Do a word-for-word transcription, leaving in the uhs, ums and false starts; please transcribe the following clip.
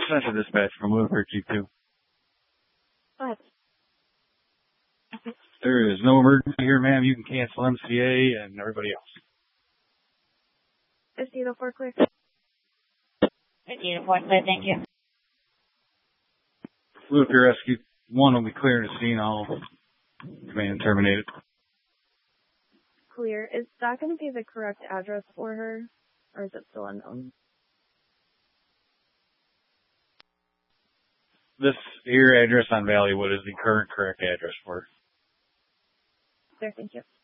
Central Dispatch from Wilbur G two. Go ahead. There is no emergency here, ma'am. You can cancel M C A and everybody else. fifty to four clear. fifty to four clear, thank you. Wilbur Rescue one will be clearing the scene. I'll command terminated. Clear. Is that going to be the correct address for her, or is it still unknown? This here address on Valleywood is the current correct address for her. There, thank you.